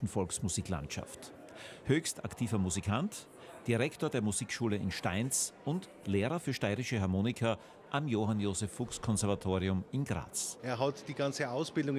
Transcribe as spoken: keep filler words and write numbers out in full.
gesamten Volksmusiklandschaft. Höchst aktiver Musikant, Direktor der Musikschule in Stainz und Lehrer für steirische Harmonika am Johann Joseph Fuchs Konservatorium in Graz. Er hat die ganze Ausbildung